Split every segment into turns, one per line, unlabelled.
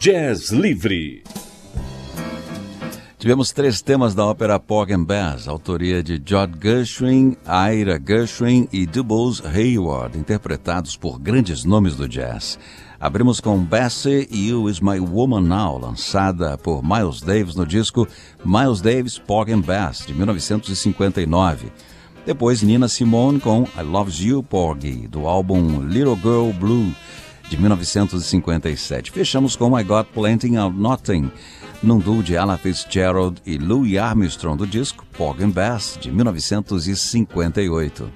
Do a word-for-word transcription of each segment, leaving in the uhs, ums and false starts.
Jazz Livre.
Tivemos três temas da ópera Porgy and Bess, autoria de George Gershwin, Ira Gershwin e Dubose Hayward, interpretados por grandes nomes do jazz. Abrimos com Bessie You Is My Woman Now, lançada por Miles Davis no disco Miles Davis Porgy and Bess, de mil novecentos e cinquenta e nove. Depois Nina Simone com I Loves You Porgy, do álbum Little Girl Blue, de mil novecentos e cinquenta e sete. Fechamos com I Got Plenty of Nothing, num duo de Ella Fitzgerald e Louis Armstrong, do disco Porgy and Bess, de mil novecentos e cinquenta e oito.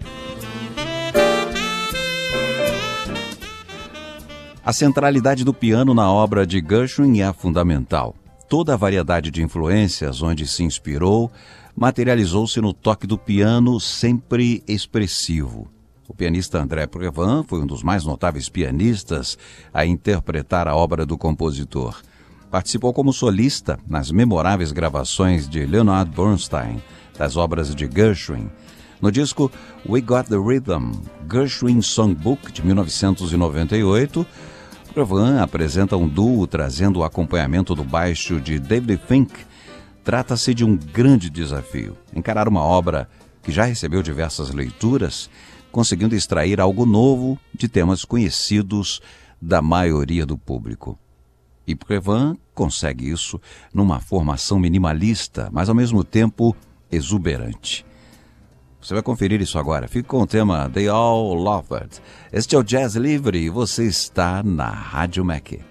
A centralidade do piano na obra de Gershwin é fundamental. Toda a variedade de influências onde se inspirou materializou-se no toque do piano, sempre expressivo. O pianista André Previn foi um dos mais notáveis pianistas a interpretar a obra do compositor. Participou como solista nas memoráveis gravações de Leonard Bernstein, das obras de Gershwin. No disco We Got the Rhythm, Gershwin Songbook, de mil novecentos e noventa e oito, Previn apresenta um duo trazendo o acompanhamento do baixo de David Fink. Trata-se de um grande desafio, encarar uma obra que já recebeu diversas leituras, conseguindo extrair algo novo de temas conhecidos da maioria do público. E Previn consegue isso numa formação minimalista, mas ao mesmo tempo exuberante. Você vai conferir isso agora. Fique com o tema They All Love It. Este é o Jazz Livre e você está na Rádio Mac.